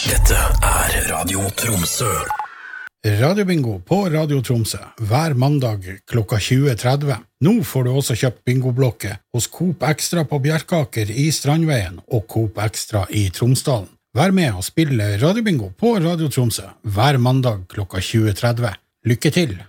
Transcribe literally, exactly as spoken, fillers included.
Dette er Radio Tromsø. Radiobingo på Radio Tromsø hver mandag klokka tjue tretti. Nå får du også kjøpt bingoblokke hos Coop Extra på Bjerkaker i Strandveien og Coop Extra i Tromsdalen. Vær med og spille Radiobingo på Radio Tromsø hver mandag klokka tjue tretti. Lykke til!